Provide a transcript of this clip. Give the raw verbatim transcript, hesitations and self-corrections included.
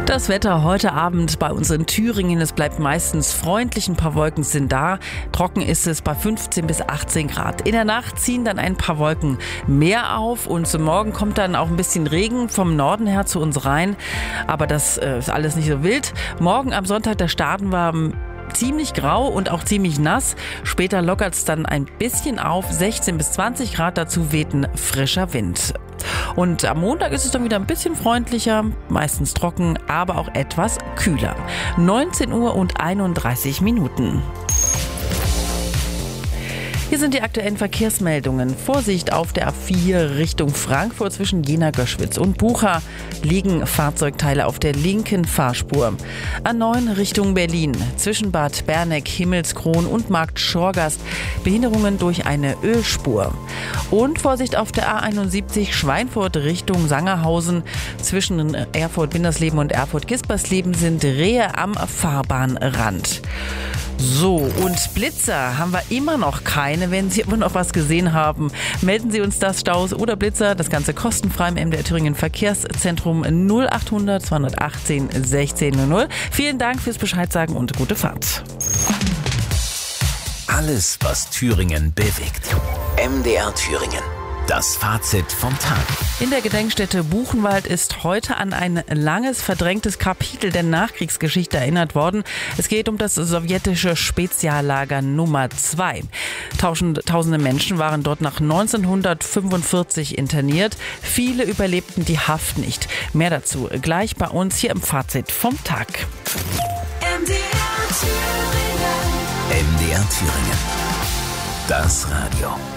Das Wetter heute Abend bei uns in Thüringen, es bleibt meistens freundlich, ein paar Wolken sind da. Trocken ist es bei fünfzehn bis achtzehn Grad. In der Nacht ziehen dann ein paar Wolken mehr auf und zum Morgen kommt dann auch ein bisschen Regen vom Norden her zu uns rein. Aber das äh, ist alles nicht so wild. Morgen am Sonntag, da starten wir ziemlich grau und auch ziemlich nass. Später lockert es dann ein bisschen auf, sechzehn bis zwanzig Grad, dazu weht ein frischer Wind. Und am Montag ist es dann wieder ein bisschen freundlicher, meistens trocken, aber auch etwas kühler. neunzehn Uhr und einunddreißig Minuten. Hier sind die aktuellen Verkehrsmeldungen. Vorsicht auf der A vier Richtung Frankfurt zwischen Jena-Göschwitz und Bucha liegen Fahrzeugteile auf der linken Fahrspur. A neun Richtung Berlin zwischen Bad Berneck, Himmelskron und Markt Schorgast Behinderungen durch eine Ölspur. Und Vorsicht auf der A einundsiebzig Schweinfurt Richtung Sangerhausen zwischen Erfurt-Wintersleben und Erfurt-Gispersleben sind Rehe am Fahrbahnrand. So, und Blitzer haben wir immer noch keine. Wenn Sie immer noch was gesehen haben, melden Sie uns das, Staus oder Blitzer. Das Ganze kostenfrei im M D R Thüringen Verkehrszentrum null achthundert zweihundertachtzehn sechzehn null null. Vielen Dank fürs Bescheid sagen und gute Fahrt. Alles, was Thüringen bewegt. M D R Thüringen. Das Fazit vom Tag. In der Gedenkstätte Buchenwald ist heute an ein langes, verdrängtes Kapitel der Nachkriegsgeschichte erinnert worden. Es geht um das sowjetische Speziallager Nummer zwei. Tausende Menschen waren dort nach neunzehnhundertfünfundvierzig interniert. Viele überlebten die Haft nicht. Mehr dazu gleich bei uns hier im Fazit vom Tag. M D R Thüringen. M D R Thüringen. Das Radio.